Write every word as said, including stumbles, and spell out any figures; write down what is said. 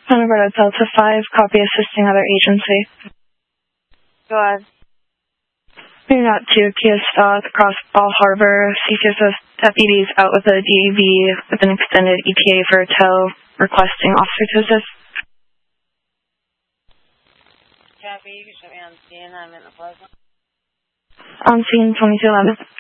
Roberta Delta five, copy assisting other agency. Go ahead. Moving out to Kia Stop across Ball Harbor. C C S S deputies out with a D A V with an extended E T A for a tow, requesting officer to assist. Copy, you can show me on scene. I'm in the Plaza. On scene twenty-two eleven.